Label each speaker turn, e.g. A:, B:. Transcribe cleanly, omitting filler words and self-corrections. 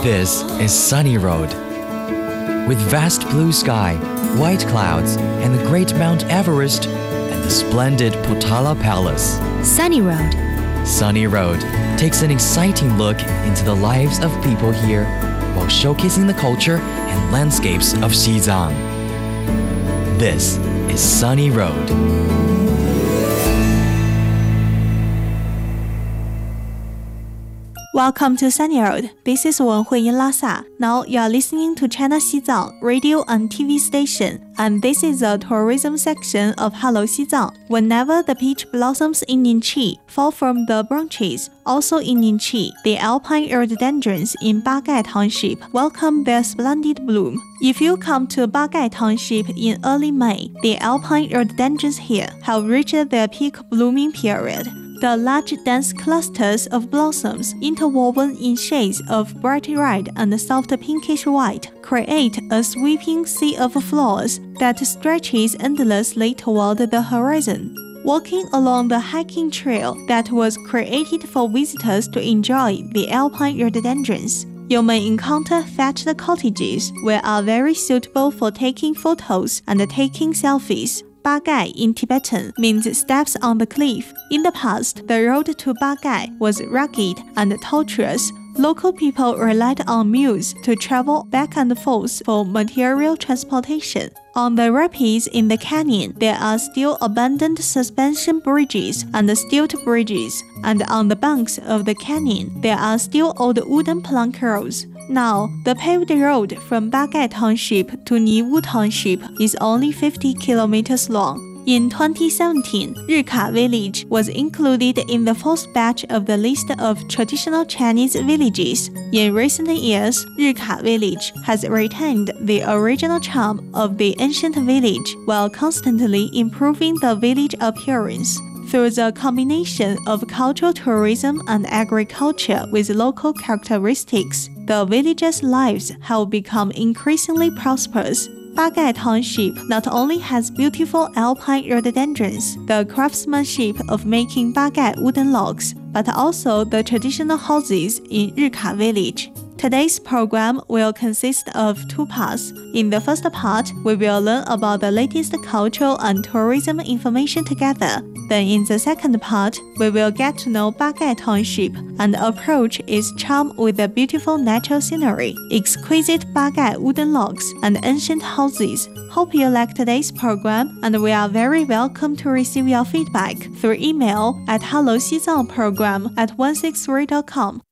A: This is Sunny Road. With vast blue sky, white clouds, and the great Mount Everest, and the splendid Potala Palace.
B: Sunny Road.
A: Sunny Road takes an exciting look into the lives of people here while showcasing the culture and landscapes of Xizang. This is Sunny Road.
C: Welcome to Sunny Road. This is Wenhui in Lhasa. Now you are listening to China Xizang radio and TV station, and this is the tourism section of Hello Xizang. Whenever the peach blossoms in Ningqi fall from the branches, also in Ningqi, the alpine rhododendrons in Bagai Township welcome their splendid bloom. If you come to Bagai Township in early May, the alpine rhododendrons here have reached their peak blooming period. The large dense clusters of blossoms, interwoven in shades of bright red and soft pinkish white, create a sweeping sea of flowers that stretches endlessly toward the horizon. Walking along the hiking trail that was created for visitors to enjoy the alpine rhododendrons, you may encounter thatched cottages, which are very suitable for taking photos and taking selfies. Bagai in Tibetan means steps on the cliff. In the past, the road to Bagai was rugged and tortuous. Local people relied on mules to travel back and forth for material transportation. On the rapids in the canyon, there are still abandoned suspension bridges and stilt bridges, and on the banks of the canyon, there are still old wooden plank roads. Now, the paved road from Bagai Township to Niwu Township is only 50 kilometers long. In 2017, Rika Village was included in the fourth batch of the list of traditional Chinese villages. In recent years, Rika Village has retained the original charm of the ancient village while constantly improving the village appearance. Through the combination of cultural tourism and agriculture with local characteristics, the village's lives have become increasingly prosperous. Bagai Township not only has beautiful alpine rhododendrons, the craftsmanship of making Bagai wooden logs, but also the traditional houses in Rika Village. Today's program will consist of two parts. In the first part, we will learn about the latest cultural and tourism information together. Then in the second part, we will get to know Bagai Township and approach its charm with the beautiful natural scenery, exquisite Bagai wooden logs, and ancient houses. Hope you like today's program, and we are very welcome to receive your feedback through email at helloxizangprogram@163.com.